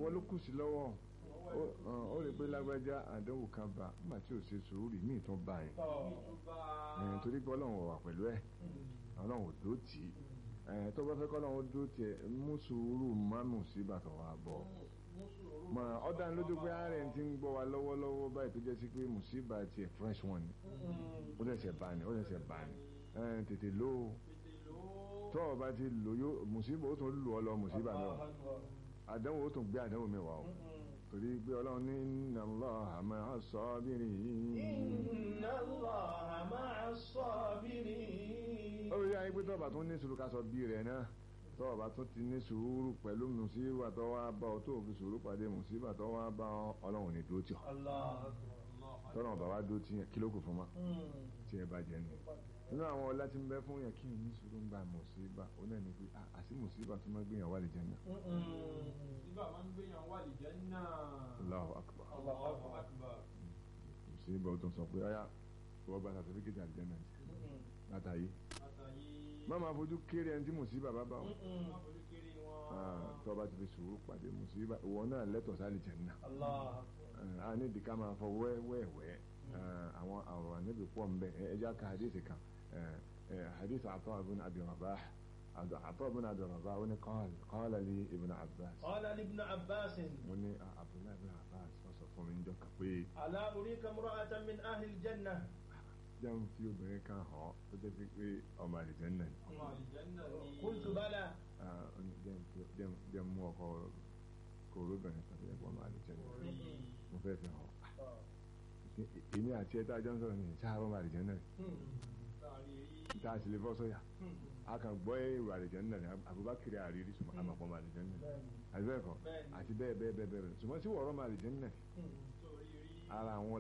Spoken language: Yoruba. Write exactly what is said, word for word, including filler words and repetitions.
ìwọ ló kù sí lọ́wọ́ ó lè pé lágbájá àdánwò kan bá nígbà tí ò ṣe sùúrù míì tún bá yẹn torí pé ọlọ́run wà pẹ̀lú ẹ̀ ọlọ́run ò dó tì í tó bá fẹ́ kọ́ ọlọ́run dó tì ẹ̀ mú sùúrù mánù sí bàtọ̀ wà bọ̀ ọ̀dà lójú pé ààrẹ ti ń gbọ́ wa lọ́wọ́lọ́wọ́ báyìí tó jẹ́ sí pé mùsíbà tiẹ̀ fresh one ni ó dẹ̀sẹ̀ bá ní ó dẹ̀sẹ̀ bá ní tètè lò ó tó o bá ti lò yó mùsíbà ó tún lò ọ lọ mùsíbà mẹ́wàá àdánwò ó tún gbé àdánwò mẹ́wàá o torí pé ọlọ́run ní inna Allaha ma'a sabirin. Inna Allaha ma'a sabirin. ó rí ayé pé tọ́ọ̀bà tún ní sùúrù ká sọ bí rẹ̀ náà tọ́ọ̀bà tún ti ní sùúrù pẹ̀lú mùsíbà tó wá bá ọ tó fi sùúrù pàdé mùsíbà tó wá bá ọlọ́run ní dúró tì ọ́ tọ́nà ọ̀bà wá dúró tì yẹn kí ló kù fún wa tí ẹ bá jẹ nù nínú àwọn ọlá tí ń bẹ fún yẹn kí n ní sùúrù ń gba mùsíbà ó náà ní pé àti mùsíbà tó máa gbéyàn wà lè jẹ náà. mùsíbà máa ń gbéyàn wà lè jẹ náà. Allahu akbar. Allahu akbar. mùsíbà ó tún sọ pé ọyá wọ́n bá sàtífíkẹ́tì àlìjẹ́ náà látàyè má máa fojú kéré ẹni tí mùsíbà bá bá wọn tó bá ti fi sùúrù pàdé mùsíbà ìwọ náà lẹ́tọ̀ọ́ sálì jẹ náà a ní ìdíkà máa fọ wẹ́wẹ́wẹ́ àwọn àwòrán níbi pọ̀ nbẹ ẹja ka hadith kan hadith Ata ibn Abi Rabah Ata ibn Abi Rabah ó ní qala li Ibn Abbas. qala li Ibn Abbas. ó ní Abdullah ibn Abbas wọ́n sọ fún mi ń jọ kà pé. ala urika imra'atan min ahli al-jannah. jẹun fi obìnrin kan hàn tó jẹ́ pé ọmọ àlìjẹ́nnà ni. ọmọ àlìjẹ́nnà ni. qultu bala. jẹun mú ọkọ kòróbìnrin kan tó jẹ́ pé ọmọ àlìjẹ́nnà mo fẹ́ fi hàn èmi àti ẹ̀ta jọ ń sọ̀rọ̀ ní sáárọ̀ ọmọ àlìjẹ́nnà ni tá a sì lè fọ́ sọ́yà a kàn gbọ́ èrò àlìjẹ́nnà ni Abubakar àrírí sùnmọ́ àmàpọ̀ ọmọ àlìjẹ́nnà ni àti bẹ́ẹ̀ kọ́ àti bẹ́ẹ̀ bẹ́ẹ̀ bẹ́ẹ̀ bẹ́ẹ̀ sùnmọ́ sí wọ̀ọ́rọ̀ ọmọ àlìjẹ́nnà ara àwọn